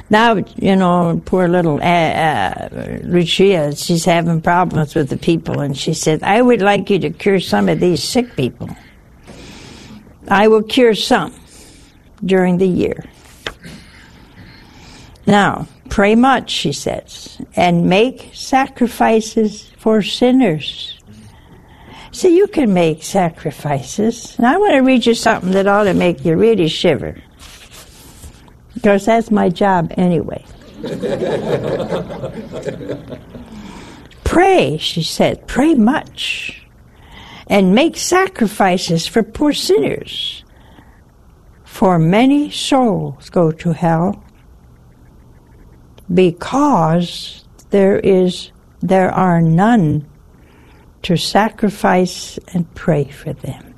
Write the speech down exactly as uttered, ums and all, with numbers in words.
Now, you know, poor little uh, uh, Lucia, she's having problems with the people, and she said, I would like you to cure some of these sick people. I will cure some during the year. Now, pray much, she says, and make sacrifices for sinners. So you can make sacrifices. And I want to read you something that ought to make you really shiver. Because that's my job anyway. Pray, she said, pray much. And make sacrifices for poor sinners. For many souls go to hell. Because there is, there are none to sacrifice and pray for them.